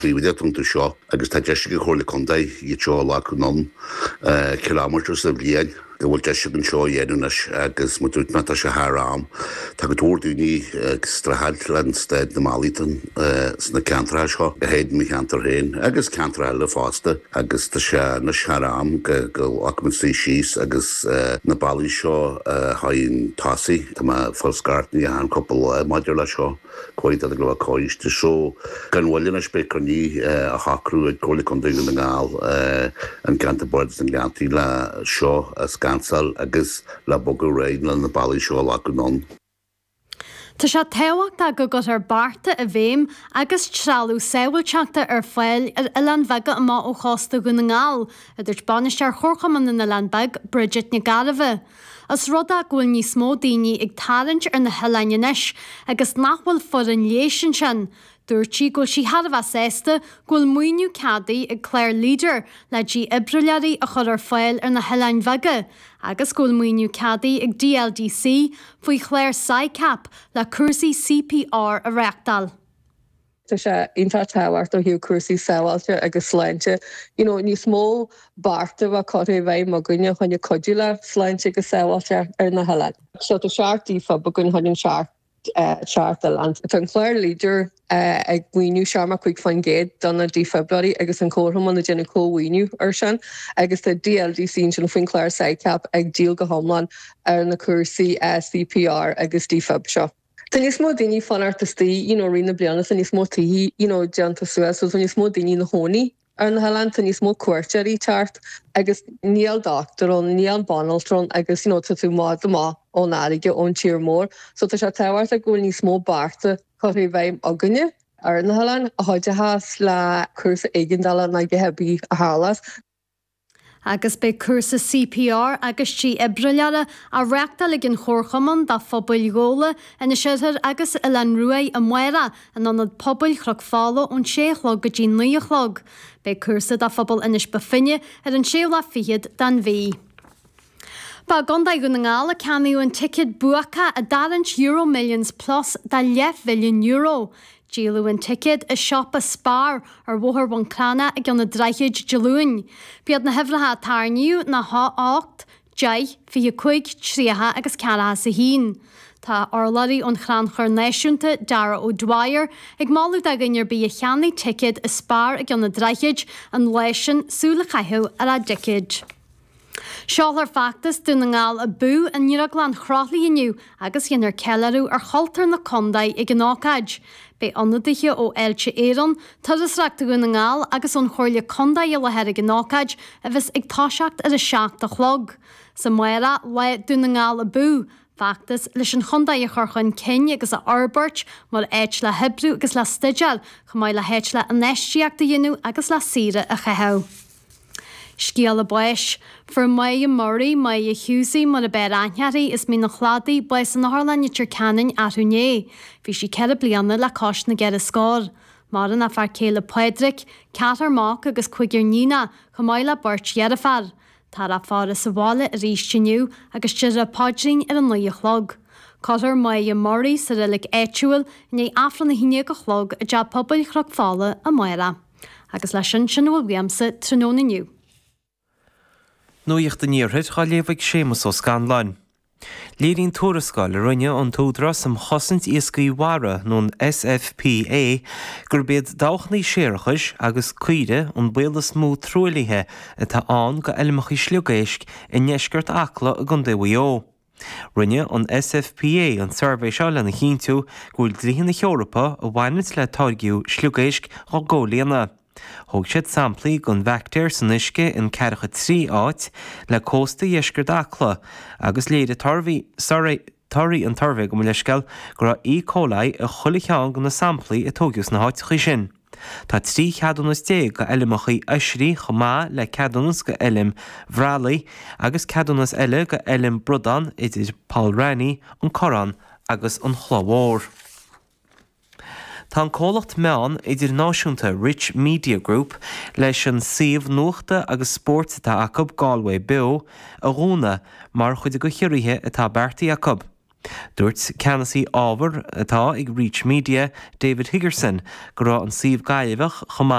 Príomhúnta seo agus tá deise go chóirla condaid i teo lá go 9 kilometr sa bbliain go bhfuil deise an seo dhéanúnas agus mu dúitme tá se thráim. Tá go túirúní strathaill le stead na Málaítan sna cantra seo go héad mi cheantar héin agus cantra eile fásta agus tá se na searám go achmansaí síos agus na bailí seo haon tásaí tá foscartnaí an coppal maidir le seo coid a go coiste seo gan bhfuilna spécarní a hacrú cóla condaí na ngáil an cantabord an leantaí le seo a scansal agus le bogu réid le na bailí seo lá go 9. Tá sé tehacht a go ar barta a bhéim agus trealú saoilteachta ar fáil ar Ilan Vega amá ó chásta go na ngáil a dúirt banistear chorchaman na Ilan Vega Bridget na Galibhe. As ruda ghfuil níos mó daoine ag tarint ar na heileanais agus nachhfuil fud an léisian sin. Dúirtí ghfuil sí Harbh sésta ghfuil muoinú cadaí ag Claire Leader le dí ibrilearí a chur ar fáil ar na Ilan Vega, agus ghfuil muoinú cadaí ag DLDC faoi Claire Sycap le cuasaí CPR a reachtal. Tá sé inta táhairt ó hiú cuasaí sábhailte agus sláinte. Níos mó barta bh cotaí bheith mo gcuine chuine codú le sláinte agus sábhailte ar na Helen. Seo tá seaarttífa ba gon chuinn seart a land. Tá Claire Leader ag muoinú searma chuig fan géad donna dí February agus an cótham na déna cóhhaoinú ar sin, agus tá DLDC sin faoin Claire Sycap ag díal go homlan ar na cuasaí CPR agus dí Feb seo. Tá níos mó daoine fanartaí rina bliana san níos mó taí deanta suas, so níos mó daoine na hónaí ar na Helen tá níos mó cuairteirí teart agus níl doctorón, níl banaltrón agus tá tú mád má ón aige ón tír mór, so tá sé tehairt a ghfuil níos mó barta chuirí bheith aganne ar na Helen a háidethe le cursa éigindala na gehebí a hálas. Agus be cursa CPR agus tí ibrileara a reachtal ag an chorchaman da phobal góla ina séithir agus Ilan Ruaí a muire an anad pobl chrochfála ón séchlog go dtí 9 Be cursa da phobal inis befinne ar an séla fiad dan bhí. Ba gondai go na ngála camú an ticket buacha a €1 millions plus da €10 billion. Díalú an ticket is shop a spar ar bhóthar bhain clána ag an na dreichiid dealúin. Bíad na hefrathe tarniú na há 8, 10, 5, 3 agus 4 sa hín. Tá orlaí ón chrán chur náisiúnta Dara O'Dwyer ag máú a gainar bí a cheannaí ticket is spar ag an na dreichiid an leisin súla chaithú ar a dicid. Seáil ar factas dú na ngáil a bú an níoraglan chrálaí inniu agus dhéanaar celarú ar choltar na condaid ag an ácaid. Be anadaiche ó Elche Éireann turas reachta go na ngáil agus ón chóirle condaid le heir ag an ácaid a bheits ag táiseacht ar a 7 chlog. Sa muire le dú na ngáil a bú, factas leis an chondaid a chorchain cin agus a arbeirt mar éit le Hebrew agus le stideal chumáid le héit le anéistíocht a dhéanú agus le sire a chetheh. Sciala buis, for Maya Murray, Maya Husey, mar a bear anhearí is mí na chladaí buis an Harlan itir canin arúné. Bhí si cead blianana le cos na gead a scór. Mar an a far céile Pedric, Catar Mach agus cuigiar Nína, chumáid le burt Yerafar. Tar a far sa bhála a ríistiniu agus tíir a podrin ar an 9 chlog. Cotar Maya Murray sa rilig éitiúil ní afran na híine go chlog a dead pobl chrochfála a muire. Agus leis sin bhfuil bhiamsa tróna nniu. Nuíocht den níorthid chá léomhaigh sémas ó Scanlain. Léiríonn tuarascáil rinne an tódra sam chosint iascaí mhara nó SFPA gur bead dáchnaí séarachais agus cuide an bélas mú trúlaithe atá an go eilimeachí sliogéisc i neisceart acla a gundéhaío. Rinne an SFPA an survey seo lena chinú gúil dríhan na Eorpa a bhainit le táirgiú sliogéisc á ggólaíana. Thóg siad samplaí gon bheictear san uisce in 43 áit le cósta dheisceart acla agus léad tairrí an tarbheith go leisceil gur E. coli a chualacheán go na samplaí a tógiús na háit chu sin. Tá 3 ceadúnas déag go eilimeachí eisrí chomá le ceadúnas go eilim bhrealaí agus ceadúnas eile go eilim brodan idir Paul Rennie an Corán agus an chlabhór. Tá cólacht meán idir náisiúnta Rich Media Group leis an siomh nuachta agus sport atá Jacob Galway Bill a rúna mar chuide go chiirithe atá Bertaí Jacob. Dúirt ceannasaí ábhar atá ag Reach Media David Higgerson go raibh an suíomh gaiamhach chomh